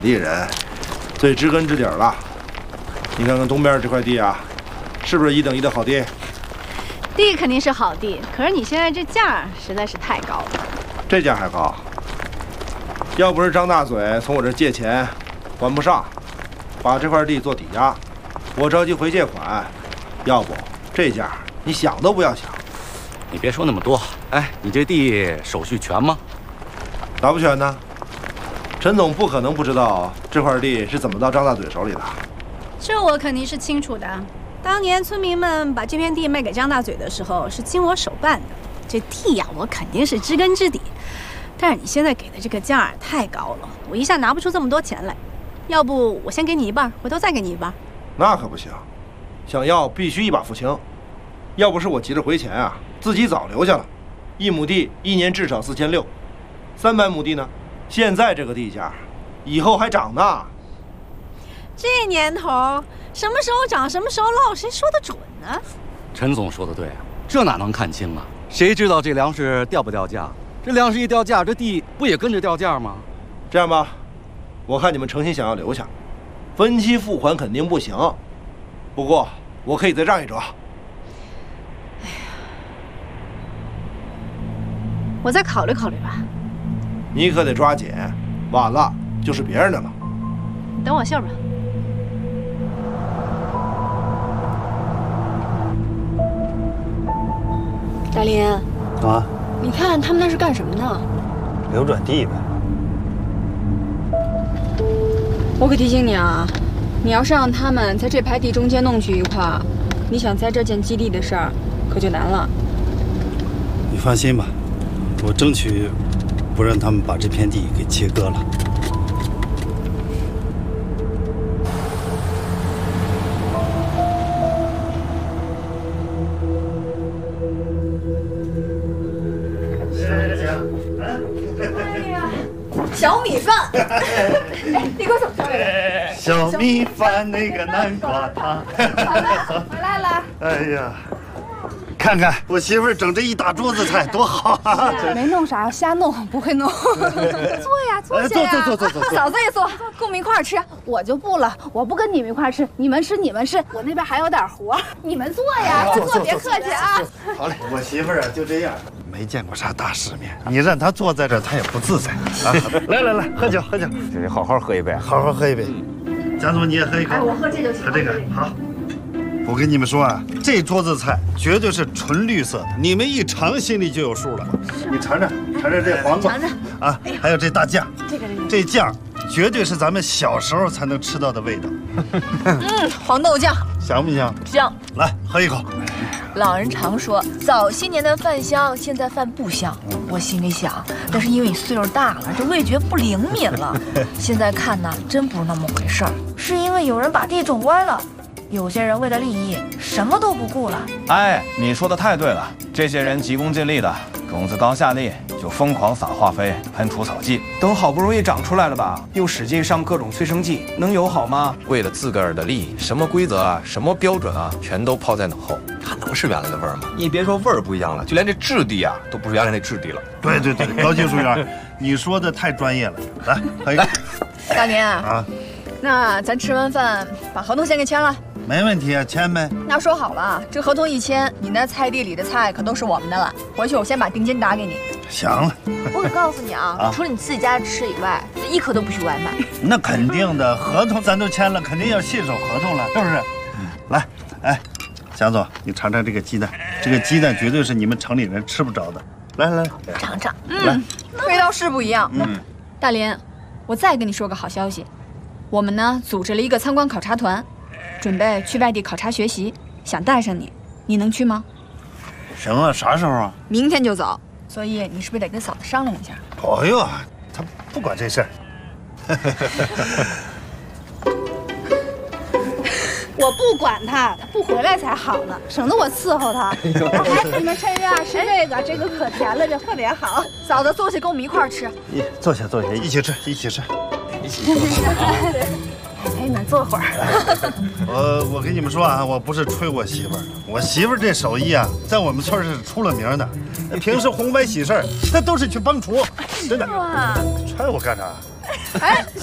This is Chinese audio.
地人最知根知底了。你看看东边这块地啊，是不是1等1的好地？ 地肯定是好地，可是你现在这价实在是太高了。 这价还高？要不是张大嘴从我这借钱还不上，把这块地做抵押，我着急回借款，要不这价你想都不要想。 你别说那么多。哎，你这地手续全吗？ 咋不全呢？陈总不可能不知道这块地是怎么到张大嘴手里的。 这我肯定是清楚的。当年村民们把这片地卖给张大嘴的时候，是经我手办的。这地呀，我肯定是知根知底。但是你现在给的这个价太高了，我一下拿不出这么多钱来。要不我先给你一半，回头再给你一半。 那可不行，想要必须一把付清。要不是我急着回钱啊，自己早留下了。1亩地1年至少4600，300亩地呢？现在这个地价，以后还涨呢。 这年头，什么时候涨什么时候落，谁说得准呢？ 陈总说的对啊，这哪能看清啊？谁知道这粮食掉不掉价？这粮食一掉价，这地不也跟着掉价吗？ 这样吧，我看你们诚心想要留下，分期付款肯定不行。不过我可以再让一折。 哎呀，我再考虑考虑吧。 你可得抓紧，晚了就是别人的了。 你等我信儿吧。 大林啊， 你看他们那是干什么呢？ 流转地呗。 我可提醒你啊，你要是让他们在这排地中间弄去一块，你想在这建基地的事儿可就难了。 你放心吧，我争取不让他们把这片地给切割了。 小米饭，哎，你给我怎么说来着？ 小米饭那个南瓜汤。 好了，回来了。 哎呀，看看我媳妇儿整这一大桌子菜多好啊！ 没弄啥，瞎弄，不会弄。坐呀，坐下呀。 坐。 嫂子也坐，跟我们一块儿吃。我就不了，我不跟你们一块儿吃，你们吃你们吃，我那边还有点活，你们坐呀，坐，别客气啊。 好嘞，我媳妇儿啊就这样，没见过啥大世面，你让她坐在这儿，她也不自在啊。来，喝酒， 得好好喝一杯， 好好喝一杯。蒋总你也喝一口， 哎，我喝这就行。 喝这个好。我跟你们说啊，这桌子菜绝对是纯绿色的，你们一尝心里就有数了。你尝尝这黄瓜，尝尝啊，还有这大酱，这酱绝对是咱们小时候才能吃到的味道。 黄豆酱香不香？ 香。 来，喝一口。 老人常说，早些年的饭香，现在饭不香。我心里想，那是因为你岁数大了，这味觉不灵敏了。现在看呢，真不是那么回事儿，是因为有人把地种歪了。有些人为了利益，什么都不顾了。 哎，你说的太对了，这些人急功近利的，种子刚下地就疯狂撒化肥、喷除草剂，等好不容易长出来了吧，又使劲上各种催生剂，能有好吗？ 为了自个儿的利益，什么规则啊，什么标准啊，全都抛在脑后。它能是原来的味儿吗？你别说味儿不一样了，就连这质地啊，都不是原来那质地了。 对，高技术员，你说的太专业了。来，喝一个。 大林啊， 那咱吃完饭把合同先给签了。 没问题啊，签呗。 那说好了，这合同一签，你那菜地里的菜可都是我们的了。回去我先把定金打给你。 行了。 我可告诉你啊，除了你自己家吃以外，一颗都不许外卖。 那肯定的，合同咱都签了，肯定要信守合同了，是不是？来，哎，蒋总，你尝尝这个鸡蛋，这个鸡蛋绝对是你们城里人吃不着的。来， 尝尝。 来， 味道是不一样。大林，我再跟你说个好消息，我们呢组织了一个参观考察团。准备去外地考察学习，想带上你，你能去吗？ 行啊，啥时候啊？ 明天就走，所以你是不是得跟嫂子商量一下？ 哎呦，他不管这事儿。 我不管他，他不回来才好呢，省得我伺候他。来，你们趁热吃这个可甜了，这特别好。 嫂子坐下跟我们一块儿吃。 坐下，一起吃。 陪你们坐会儿。 我跟你们说啊，我不是吹我媳妇儿，我媳妇儿这手艺啊，在我们村是出了名的。平时红白喜事儿，她都是去帮厨，真的。 哇， 踹我干啥？ 哎。